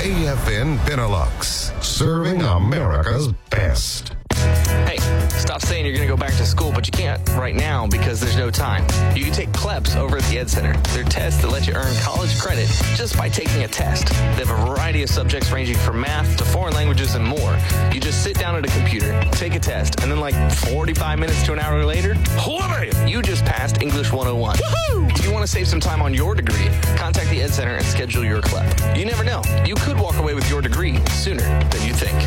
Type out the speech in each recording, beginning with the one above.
AFN Benelux, serving America's best. Hey, stop saying you're going to go back to school, but you can't right now because there's no time. You can take CLEPS over at the Ed Center. They're tests that let you earn college credit just by taking a test. They have a variety of subjects ranging from math to foreign languages and more. You just sit down at a computer, take a test, and then like 45 minutes to an hour later, you just passed English 101. Woohoo! If you want to save some time on your degree, contact the Ed Center and schedule your CLEP. You never know. You could walk away with your degree sooner than you think.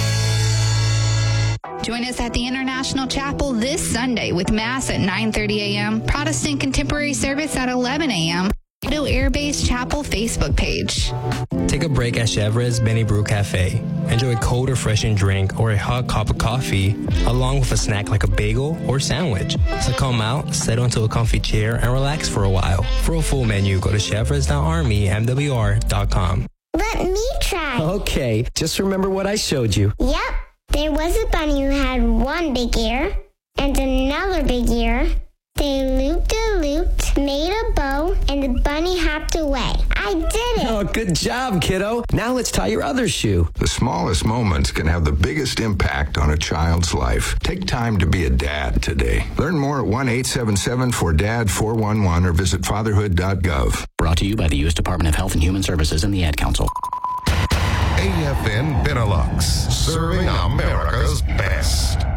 Join us at the International Chapel this Sunday with Mass at 9:30 a.m., Protestant Contemporary Service at 11 a.m., Idaho Air Base Chapel Facebook page. Take a break at Chevre's Benny Brew Cafe. Enjoy a cold, refreshing drink or a hot cup of coffee, along with a snack like a bagel or sandwich. So come out, settle into a comfy chair, and relax for a while. For a full menu, go to chevres.armymwr.com. Let me try. Okay, just remember what I showed you. Yep. There was a bunny who had one big ear and another big ear. They looped, made a bow, and the bunny hopped away. I did it. Oh, good job, kiddo. Now let's tie your other shoe. The smallest moments can have the biggest impact on a child's life. Take time to be a dad today. Learn more at 1-877-4DAD-411 or visit fatherhood.gov. Brought to you by the U.S. Department of Health and Human Services and the Ad Council. AFN Benelux, serving America's best.